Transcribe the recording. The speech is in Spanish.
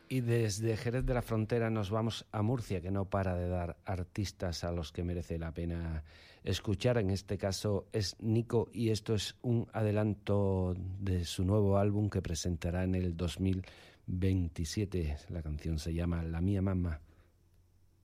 Y desde Jerez de la Frontera nos vamos a Murcia, que no para de dar artistas a los que merece la pena escuchar. En este caso es Nico y esto es un adelanto de su nuevo álbum que presentará en el 2027. La canción se llama La Mía Mamá.